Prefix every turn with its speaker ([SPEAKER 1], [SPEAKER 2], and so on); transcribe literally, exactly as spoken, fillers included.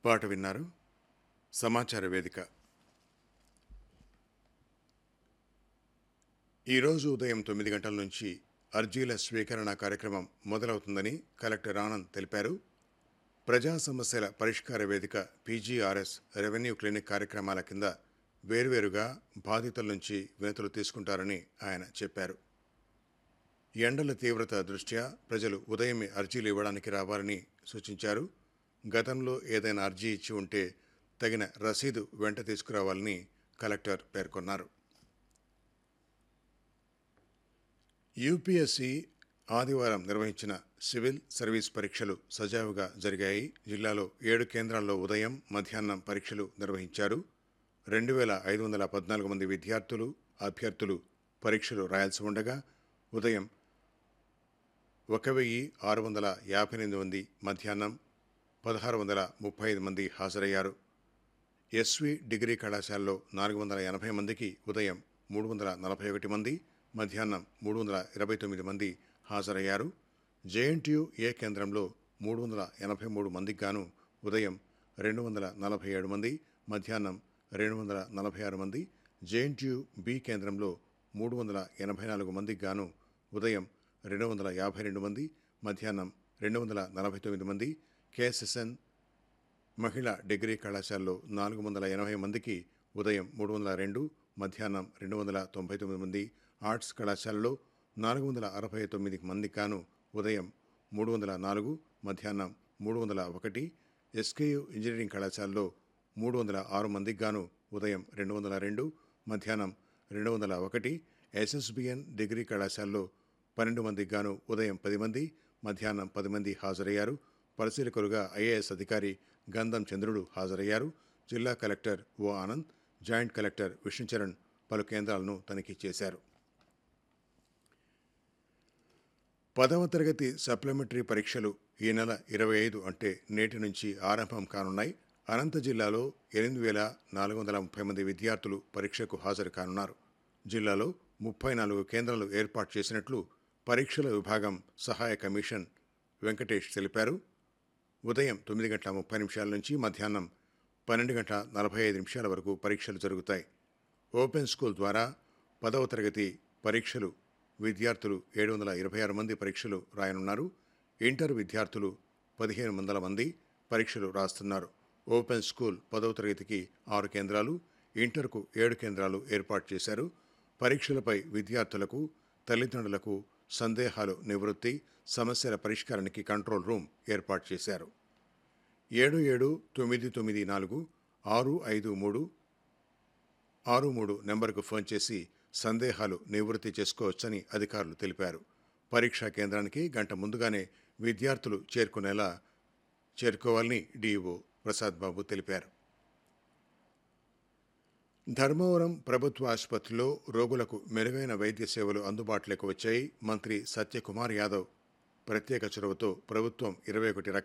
[SPEAKER 1] పాట విన్నారు. సమాచార వేదిక. ఈరోజు ఉదయం తొమ్మిది గంటల నుంచి అర్జీల స్వీకరణ కార్యక్రమం మొదలవుతుందని కలెక్టర్ ఆనంద్ తెలిపారు. ప్రజా సమస్యల పరిష్కార వేదిక పీజీఆర్ఎస్ రెవెన్యూ క్లినిక్ కార్యక్రమాల కింద వేర్వేరుగా బాధితుల నుంచి వినతులు తీసుకుంటారని ఆయన చెప్పారు. ఎండల తీవ్రత దృష్ట్యా ప్రజలు ఉదయమే అర్జీలు ఇవ్వడానికి రావాలని సూచించారు. గతంలో ఏదైనా అర్జీ ఇచ్చి ఉంటే తగిన రసీదు వెంట తీసుకురావాలని కలెక్టర్ పేర్కొన్నారు. యూపీఎస్సీ ఆదివారం నిర్వహించిన సివిల్ సర్వీస్ పరీక్షలు సజావుగా జరిగాయి. జిల్లాలో ఏడు కేంద్రాల్లో ఉదయం మధ్యాహ్నం పరీక్షలు నిర్వహించారు. రెండు వేల ఐదు వందల పద్నాలుగు మంది విద్యార్థులు అభ్యర్థులు పరీక్షలు రాయాల్సి ఉండగా ఉదయం ఒక వెయ్యి ఆరు వందల యాభై ఎనిమిది మంది, మధ్యాహ్నం పదహారు వందల ముప్పై ఐదు మంది హాజరయ్యారు. ఎస్వి డిగ్రీ కళాశాలలో నాలుగు వందల ఎనభై మందికి ఉదయం మూడు వందల నలభై ఒకటి మంది, మధ్యాహ్నం మూడు వందల ఇరవై తొమ్మిది మంది హాజరయ్యారు. జేఎన్టీయూ ఏ కేంద్రంలో మూడు వందల ఎనభై మూడు మందికి గాను ఉదయం రెండు వందల నలభై ఏడు మంది, మధ్యాహ్నం రెండు వందల నలభై ఆరు మంది, జేఎన్టీయూ బి కేంద్రంలో మూడు వందల ఎనభై నాలుగు మందికి గాను ఉదయం రెండు వందల యాభై రెండు మంది, మధ్యాహ్నం రెండు వందల నలభై తొమ్మిది మంది, కేఎస్ఎస్ఎన్ మహిళా డిగ్రీ కళాశాలలో నాలుగు వందల ఎనభై మందికి ఉదయం మూడు వందల రెండు, మధ్యాహ్నం రెండు వందల తొంభై తొమ్మిది మంది, ఆర్ట్స్ కళాశాలలో నాలుగు వందల అరవై తొమ్మిది మందికి గాను ఉదయం మూడు వందల నాలుగు, మధ్యాహ్నం మూడు వందల ఒకటి, ఎస్కేయు ఇంజనీరింగ్ కళాశాలలో మూడు వందల ఆరు మందికి గాను ఉదయం రెండు వందల రెండు, మధ్యాహ్నం రెండు వందల ఒకటి, ఎస్ఎస్బిఎన్ డిగ్రీ కళాశాలలో పన్నెండు మందికి గాను ఉదయం పది మంది, మధ్యాహ్నం పది మంది హాజరయ్యారు. పరిశీలకులుగా ఐఏఎస్ అధికారి గంధం చంద్రుడు హాజరయ్యారు. జిల్లా కలెక్టర్ ఓ ఆనంద్, జాయింట్ కలెక్టర్ విష్ణుచరణ్ పలు కేంద్రాలను తనిఖీ చేశారు. పదవ తరగతి సప్లిమెంటరీ పరీక్షలు ఈ నెల ఇరవై ఐదు అంటే నేటి నుంచి ఆరంభం కానున్నాయి. అనంత జిల్లాలో ఎనిమిది వేల నాలుగు వందల ముప్పై మంది విద్యార్థులు పరీక్షకు హాజరు కానున్నారు. జిల్లాలో ముప్పై నాలుగు కేంద్రాలు ఏర్పాటు చేసినట్లు పరీక్షల విభాగం సహాయ కమిషన్ వెంకటేష్ తెలిపారు. ఉదయం తొమ్మిది గంటల ముప్పై నిమిషాల నుంచి మధ్యాహ్నం పన్నెండు గంటల నలభై ఐదు నిమిషాల వరకు పరీక్షలు జరుగుతాయి. ఓపెన్ స్కూల్ ద్వారా పదవ తరగతి పరీక్షలు విద్యార్థులు ఏడు వందల ఇరవై ఆరు మంది పరీక్షలు రాయనున్నారు. ఇంటర్ విద్యార్థులు పదిహేను వందల మంది పరీక్షలు రాస్తున్నారు. ఓపెన్ స్కూల్ పదవ తరగతికి ఆరు కేంద్రాలు, ఇంటర్కు ఏడు కేంద్రాలు ఏర్పాటు చేశారు. పరీక్షలపై విద్యార్థులకు, తల్లిదండ్రులకు సందేహాలు నివృత్తి, సమస్యల పరిష్కారానికి కంట్రోల్ రూమ్ ఏర్పాటు చేశారు. ఏడు ఏడు తొమ్మిది తొమ్మిది నాలుగు ఆరు ఐదు మూడు ఆరు మూడు నెంబర్కు ఫోన్ చేసి సందేహాలు నివృత్తి చేసుకోవచ్చని అధికారులు తెలిపారు. పరీక్షా కేంద్రానికి గంట ముందుగానే విద్యార్థులు చేరుకునేలా చేరుకోవాలని డీఈఓ ప్రసాద్ బాబు తెలిపారు. ధర్మవరం ప్రభుత్వ ఆసుపత్రిలో రోగులకు మెరుగైన వైద్య సేవలు అందుబాటులోకి వచ్చాయి. మంత్రి సత్యకుమార్ యాదవ్ ప్రత్యేక చొరవతో ప్రభుత్వం ఇరవై ఒకటి